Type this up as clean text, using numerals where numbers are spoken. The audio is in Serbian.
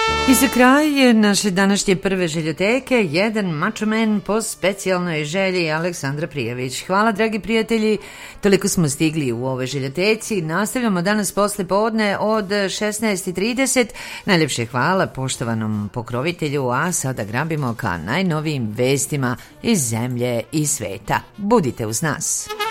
I za kraj naše današnje prve željoteke, jedan macho man po specijalnoj želji Aleksandra Prijević. Hvala, dragi prijatelji, toliko smo stigli u ovoj željoteci. Nastavljamo danas posle podne od 16:30. Najljepše hvala poštovanom pokrovitelju, a sada grabimo ka najnovijim vestima iz zemlje i sveta. Budite uz nas.